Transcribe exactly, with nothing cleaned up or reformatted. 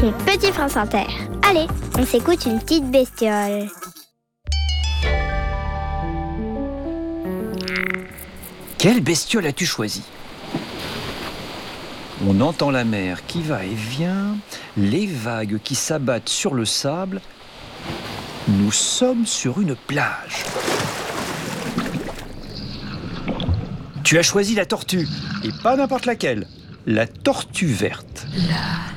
sur Petit France Inter. Allez, on s'écoute une petite bestiole. Quelle bestiole as-tu choisi ? On entend la mer qui va et vient, les vagues qui s'abattent sur le sable. Nous sommes sur une plage. Tu as choisi la tortue, et pas n'importe laquelle, la tortue verte. La